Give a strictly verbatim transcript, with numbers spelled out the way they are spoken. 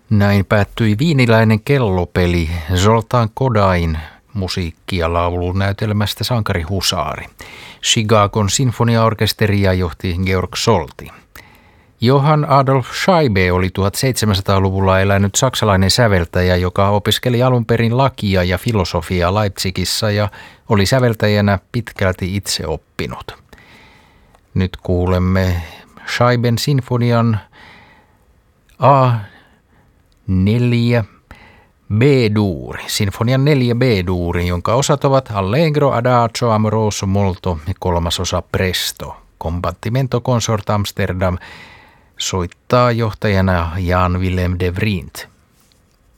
Näin päättyi viiniläinen kellopeli Zoltán Kodály musiikki- ja laulunäytelmästä Sankari Husaari. Chicagon sinfoniaorkesteria johti Georg Solti. Johann Adolf Scheibe oli tuhatseitsemänsataaluvulla elänyt saksalainen säveltäjä, joka opiskeli alun perin lakia ja filosofiaa Leipzigissä ja oli säveltäjänä pitkälti itse oppinut. Nyt kuulemme Scheiben sinfonian A neljä B-duuri, sinfonian neljä B-duuri, jonka osat ovat Allegro, Adagio, Amoroso, Molto ja kolmas osa Presto. Combattimento Consort Amsterdam, soittaa johtajana Jan Willem de Vriend.